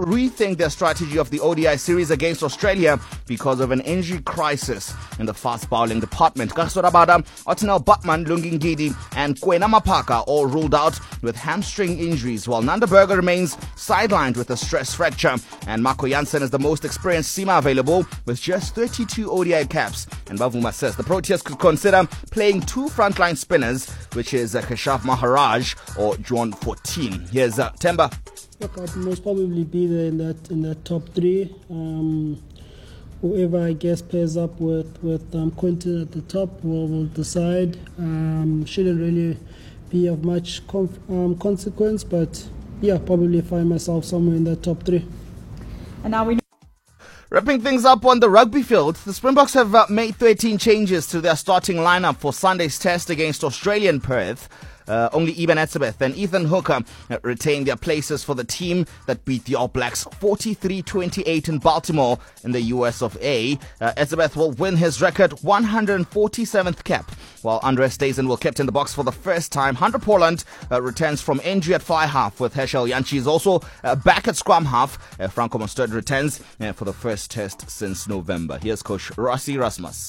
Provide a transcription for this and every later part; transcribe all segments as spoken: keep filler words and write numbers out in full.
rethink their strategy of the O D I series against Australia because of an injury crisis in the fast bowling department. Kasorabada, Otinel Butman, Lungingidi, and Kwena Mapaka all ruled out with hamstring injuries, while Nanda Berger remains sidelined with a stress fracture. And Marco Jansen is the most experienced seamer available with just thirty-two O D I caps. And Bavuma says the Proteas could consider playing two frontline spinners, which is uh, Keshav Maharaj or John fourteen. Here's uh, Temba. Look, I'd most probably be there in that in that top three. Um, whoever I guess pairs up with with um, Quinton at the top will, will decide. Um, shouldn't really be of much conf- um, consequence, but yeah, probably find myself somewhere in that top three. And now we. Wrapping things up on the rugby field, the Springboks have uh, made thirteen changes to their starting lineup for Sunday's test against Australia in Perth. Uh, only Eben Etzebeth and Ethan Hooker uh, retained their places for the team that beat the All Blacks forty-three twenty-eight in Baltimore in the U S of A. Uh, Etzebeth will win his record one hundred forty-seventh cap, while Andres Dazen will captain the Boks for the first time. Hunter Poland uh, returns from injury at fly half, with Herschel Yanchi is also uh, back at scrum half. Uh, Franco Mostert returns uh, for the first test since November. Here's Coach Rossi Rasmus.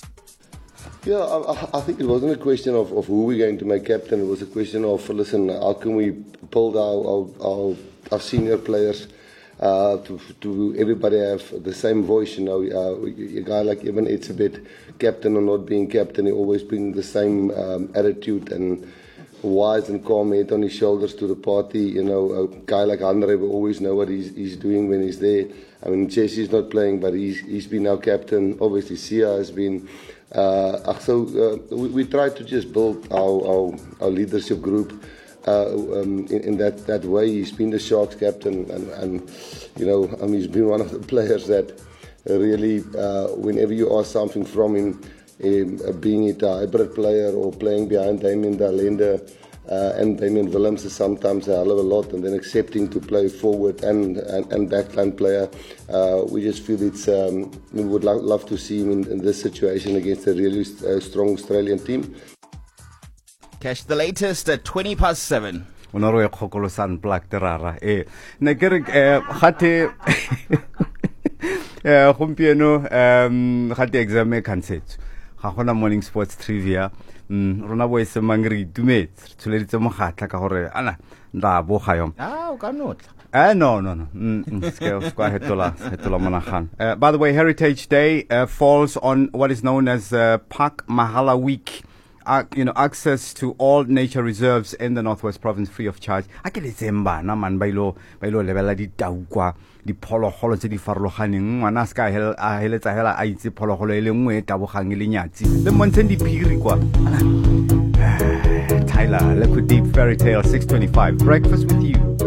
Yeah, I, I think it wasn't a question of, of who we're going to make captain. It was a question of, listen, how can we build our, our, our, our senior players uh, to, to everybody have the same voice. You know, uh, a guy like Eben Etzebeth, captain or not being captain, he always brings the same um, attitude and wise and calm head on his shoulders to the party. You know, a guy like Andre will always know what he's, he's doing when he's there. I mean, Jesse's not playing, but he's, he's been our captain. Obviously, Sia has been. Uh, so uh, we, we try to just build our, our, our leadership group uh, um, in, in that, that way. He's been the Sharks captain, and, and you know, I mean, he's been one of the players that really, uh, whenever you ask something from him, um, being it a hybrid player or playing behind Damien Dalende uh, and Damien Willems is sometimes a hell of a lot, and then accepting to play forward and, and, and backline player. Uh, we just feel it's, um, we would lo- love to see him in, in this situation against a really uh, strong Australian team. Catch the latest at twenty past seven. Onoro khokolo san black terara eh negere eh khate eh gompieno um khate exam e cancelled ga gona morning sports trivia mm rona bo ise mangri dumetse tsuleditse mo gatla ka gore ana nda bo ga yo ah o ka notla Uh, no, no, no. Mm, uh, by the way, Heritage Day uh, falls on what is known as uh, Park Mahala Week. Uh, you know, access to all nature reserves in the Northwest Province free of charge. I get it, Zemba, na man bailo bailo level di taukwa di polo holo tse di farologaneng ngwana ska hel a heletsa hela a itse polo holo e lengwe tabogang le nyatsi le montseng di phiri kwa Tyler, Liquid Deep Fairy Tale six twenty-five. Breakfast with you.